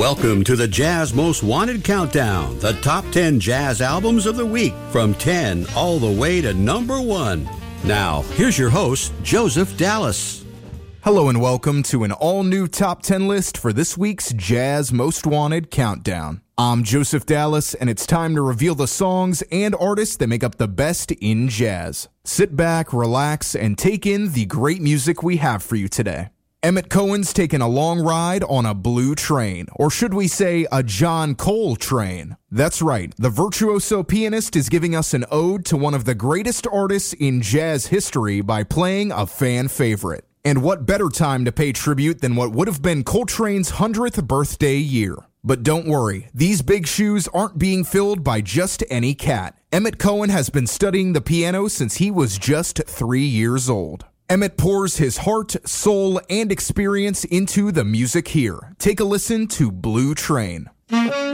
Welcome to the Jazz Most Wanted Countdown, the top 10 jazz albums of the week from 10 all the way to number 1. Now, here's your host, Joseph Dallas. Hello and welcome to an all-new top 10 list for this week's Jazz Most Wanted Countdown. I'm Joseph Dallas, and it's time to reveal the songs and artists that make up the best in jazz. Sit back, relax, and take in the great music we have for you today. Emmett Cohen's taken a long ride on a blue train, or should we say a John Cole train. That's right, the virtuoso pianist is giving us an ode to one of the greatest artists in jazz history by playing a fan favorite. And what better time to pay tribute than what would have been Coltrane's 100th birthday year. But don't worry, these big shoes aren't being filled by just any cat. Emmett Cohen has been studying the piano since he was just 3 years old. Emmett pours his heart, soul, and experience into the music here. Take a listen to Blue Train.